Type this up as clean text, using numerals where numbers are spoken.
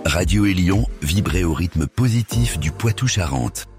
Radio Élion, vibrez au rythme positif du Poitou-Charentes.